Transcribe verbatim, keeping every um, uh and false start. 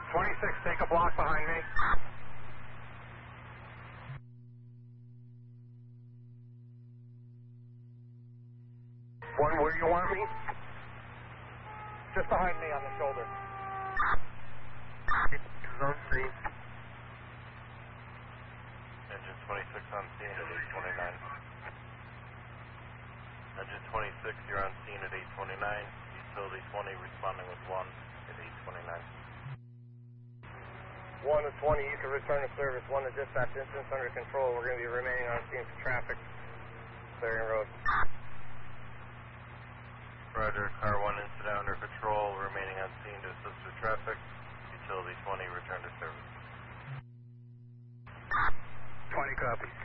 twenty-six, take a block behind me. One, where you want me? Just behind me on the shoulder. Zone three. Engine twenty-six on scene at eight twenty-nine. Engine twenty-six, you're on scene at eight twenty-nine. Utility twenty responding with one at eight twenty-nine. one to twenty, you can return to service. one to dispatch, incidents under control. We're going to be remaining on scene for traffic. Clearing road. Roger, car one incident under control, remaining on scene to assist with traffic. Utility twenty, return to service. twenty copy.